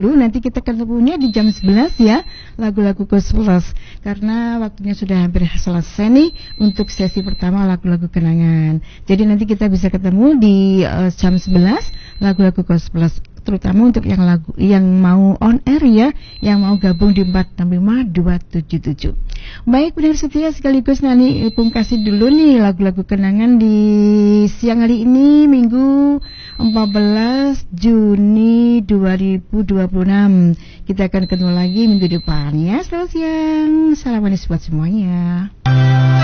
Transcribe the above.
Nanti kita ketemunya di jam 11 ya, lagu-lagu gospel, karena waktunya sudah hampir selesai nih untuk sesi pertama lagu-lagu kenangan. Jadi nanti kita bisa ketemu di jam 11 lagu-lagu gospel, terutama untuk yang mau on air ya, yang mau gabung di 465 277. Baik, benar setia sekaligus Nani kasih dulu nih lagu-lagu kenangan di siang hari ini, Minggu 14 Juni 2026. Kita akan ketemu lagi minggu depan ya. Selamat siang, salam manis buat semuanya.